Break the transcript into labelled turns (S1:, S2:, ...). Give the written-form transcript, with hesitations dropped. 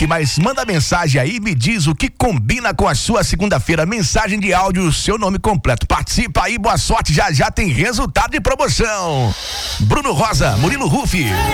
S1: Mas manda mensagem aí e me diz o que combina com a sua segunda-feira. Mensagem de áudio, seu nome completo. Participa aí, boa sorte, já já tem resultado de promoção. Bruno Rosa, Murilo Rufi.